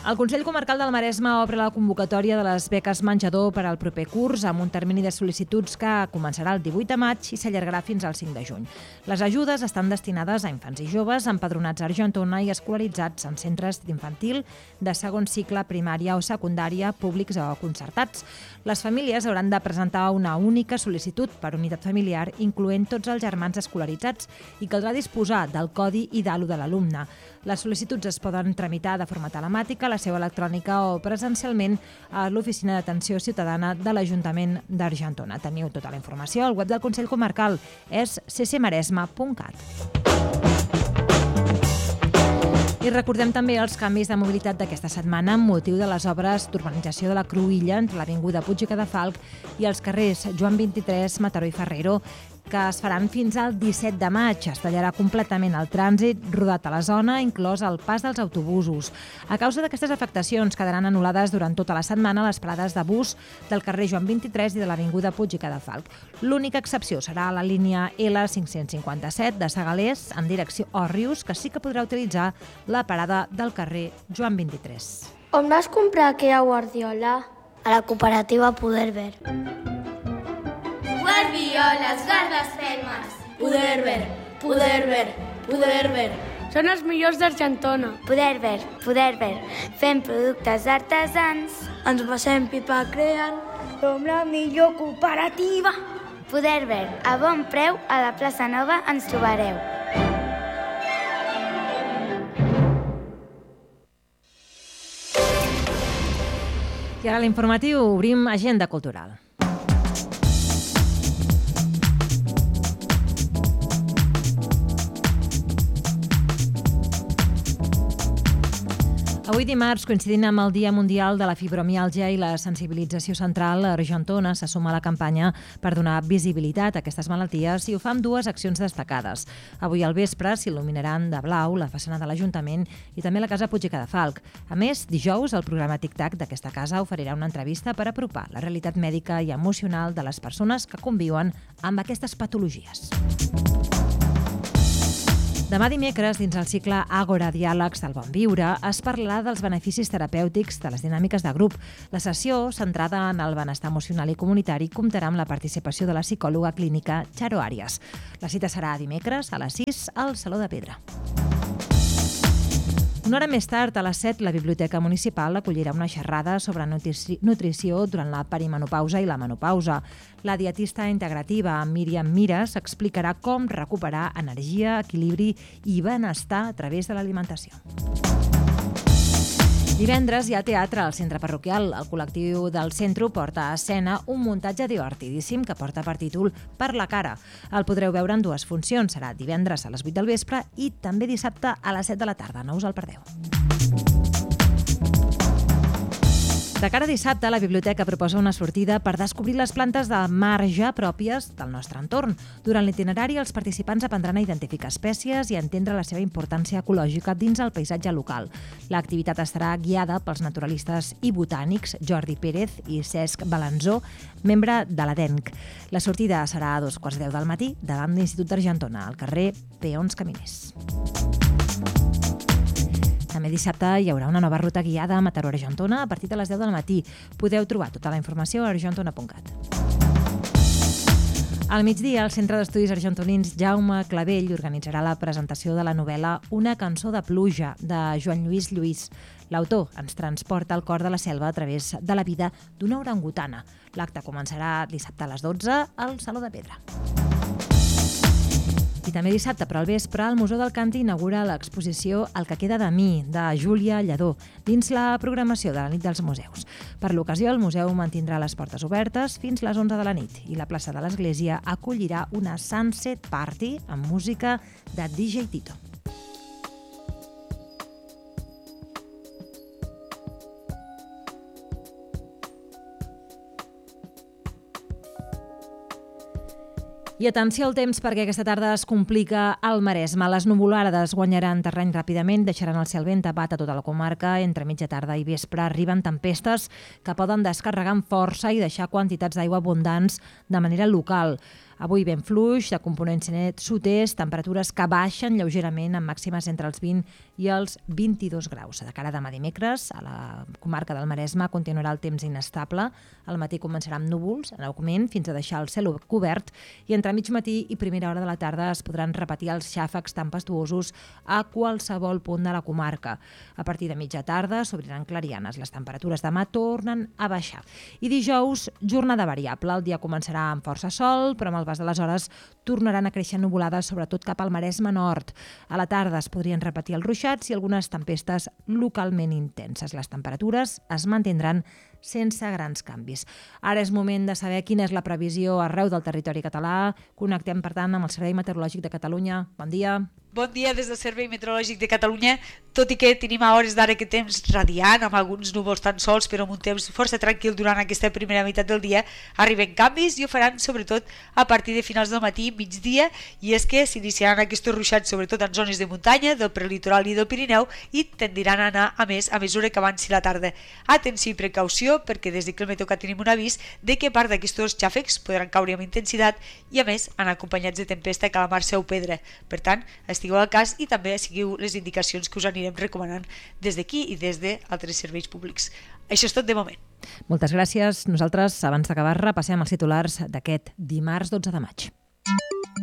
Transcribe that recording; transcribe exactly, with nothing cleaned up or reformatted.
El Consell Comarcal del Maresme obre la convocatòria de les beques menjador per al proper curs amb un termini de sol·licituds que començarà el divuit de maig i s'allargarà fins al cinc de juny. Les ajudes estan destinades a infants i joves empadronats a Argentona i escolaritzats en centres d'infantil de segon cicle, primària o secundària, públics o concertats. Les famílies hauran de presentar una única sol·licitud per unitat familiar, incloent tots els germans escolaritzats, i caldrà disposar del codi i d'alo de l'alumne. Les sol·licituds es poden tramitar de forma telemàtica, a la seu electrònica o presencialment a l'Oficina d'Atenció Ciutadana de l'Ajuntament d'Argentona. Teniu tota la informació al web del Consell Comarcal, és c c maresme punt cat. I recordem també els canvis de mobilitat d'aquesta setmana amb motiu de les obres d'urbanització de la Cruïlla entre l'Avinguda Puig i Cadafalch i els carrers Joan vint-i-tres, Mataró i Ferrero, que es faran fins al disset de maig. Es tallarà completament el trànsit rodat a la zona, inclòs el pas dels autobusos. A causa d'aquestes afectacions quedaran anul·lades durant tota la setmana les parades de bus del carrer Joan vint-i-tres i de l'Avinguda Puig i Cadafalch. L'única excepció serà la línia L cinc-cents cinquanta-set de Segalers en direcció Òrrius, que sí que podrà utilitzar la parada del carrer Joan vint-i-tres. On vas comprar aquella guardiola? A la cooperativa Poderver. Guardioles, gardes fermes. Poderver, Poderver, Poderver. Són els millors d'Argentona. Poderver, Poderver. Fem productes artesans. Ens passem pipa creant. Som la millor cooperativa. Poderver, a bon preu, a la plaça Nova ens trobareu. I ara a l'informatiu obrim agenda cultural. Avui dimarts, coincidint amb el Dia Mundial de la Fibromiàlgia i la sensibilització central, Argentona se suma a la campanya per donar visibilitat a aquestes malalties i ho fa amb dues accions destacades. Avui al vespre s'il·luminaran de blau la façana de l'Ajuntament i també la Casa Puig i Cadafalch. A més, dijous, el programa Tic-Tac d'aquesta casa oferirà una entrevista per apropar la realitat mèdica i emocional de les persones que conviuen amb aquestes patologies. Demà dimecres, dins el cicle Àgora Diàlegs del Bon Viure, es parlarà dels beneficis terapèutics de les dinàmiques de grup. La sessió, centrada en el benestar emocional i comunitari, comptarà amb la participació de la psicòloga clínica Charo Arias. La cita serà dimecres a les sis al Saló de Pedra. Una hora més tard, a les set, la Biblioteca Municipal acollirà una xerrada sobre nutrici- nutrició durant la perimenopausa i la menopausa. La dietista integrativa Míriam Mires explicarà com recuperar energia, equilibri i benestar a través de l'alimentació. Divendres hi ha teatre al centre parroquial. El col·lectiu del centre porta a escena un muntatge divertidíssim que porta per títol Per la cara. El podreu veure en dues funcions. Serà divendres a les vuit del vespre i també dissabte a les set de la tarda. No us el perdeu. De cara a dissabte, la biblioteca proposa una sortida per descobrir les plantes de marge pròpies del nostre entorn. Durant l'itinerari, els participants aprendran a identificar espècies i a entendre la seva importància ecològica dins el paisatge local. L'activitat estarà guiada pels naturalistes i botànics Jordi Pérez i Cesc Balanzó, membre de l'A D E N C. La sortida serà a dos quarts deu del matí davant l'Institut d'Argentona, al carrer Peons Caminers. També dissabte hi haurà una nova ruta guiada a Mataró-Argentona a partir de les deu del matí. Podeu trobar tota la informació a argentona punt cat. Al migdia, el Centre d'Estudis Argentonins Jaume Clavell organitzarà la presentació de la novel·la Una cançó de pluja, de Joan Lluís Lluís. L'autor ens transporta al cor de la selva a través de la vida d'una orangutana. L'acte començarà dissabte a les dotze al Saló de Pedra. I també dissabte, però al vespre, el Museu del Canti inaugura l'exposició El que queda de mi, de Júlia Lledó, dins la programació de la nit dels museus. Per l'ocasió, el museu mantindrà les portes obertes fins les onze de la nit i la plaça de l'Església acollirà una Sunset Party amb música de D J Tito. I atenció al temps perquè aquesta tarda es complica al Maresme. Les nuvolades guanyaran terreny ràpidament, deixaran el cel ben tapat a tota la comarca. Entre mitja tarda i vespre arriben tempestes que poden descarregar amb força i deixar quantitats d'aigua abundants de manera local. Avui vent fluix, de component sud-est, temperatures que baixen lleugerament amb màximes entre els vint i els vint-i-dos graus. De cara a demà dimecres, a la comarca del Maresme continuarà el temps inestable. Al matí començarà amb núvols, en augment, fins a deixar el cel cobert, i entre mig matí i primera hora de la tarda es podran repetir els xàfecs tempestuosos a qualsevol punt de la comarca. A partir de mitja tarda s'obriran clarianes. Les temperatures demà tornen a baixar. I dijous, jornada variable. El dia començarà amb força sol, però amb el pas de les hores tornaran a créixer nuvolades, sobretot cap al Maresme nord. A la tarda es podrien repetir els ruixats i algunes tempestes localment intenses. Les temperatures es mantindran sense grans canvis. Ara és moment de saber quina és la previsió arreu del territori català. Connectem, per tant, amb el Servei Meteorològic de Catalunya. Bon dia. Bon dia des del Servei Meteorològic de Catalunya. Tot i que tenim a hores d'ara que temps radiant, amb alguns núvols tan sols, però amb un temps força tranquil durant aquesta primera meitat del dia, arriben canvis i ho faran sobretot a partir de finals del matí, migdia, i és que s'iniciaran aquests ruixats sobretot en zones de muntanya, del prelitoral i del Pirineu, i tendiran a anar a més a mesura que avanci la tarda. Atenció i precaució, perquè des de que el Meteocat tenim un avís de que part d'aquests xàfecs podran caure amb intensitat i a més anar acompanyats de tempesta, calamarsa o pedra. Per tant, estigueu al cas i també seguiu les indicacions que us anirem recomanant des d'aquí i des d'altres serveis públics. Això és tot de moment. Moltes gràcies. Nosaltres, abans d'acabar, repassem els titulars d'aquest dimarts dotze de maig.